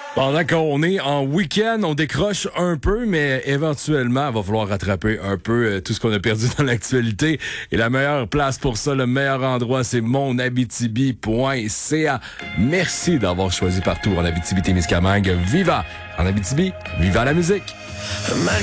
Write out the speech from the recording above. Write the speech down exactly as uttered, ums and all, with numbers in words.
Pendant qu'on est en week-end, on décroche un peu, mais éventuellement, il va falloir rattraper un peu euh, tout ce qu'on a perdu dans l'actualité. Et la meilleure place pour ça, le meilleur endroit, c'est mon abitibi point c a. Merci d'avoir choisi Partout en Abitibi-Témiscamingue. Viva en Abitibi, viva la musique!